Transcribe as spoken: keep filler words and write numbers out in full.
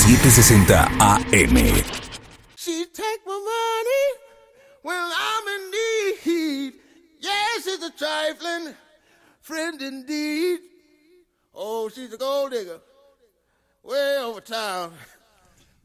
setecientos sesenta A M. She take my money when I'm in need. Yes, she's a trifling friend indeed. Oh, she's a gold digger way over town.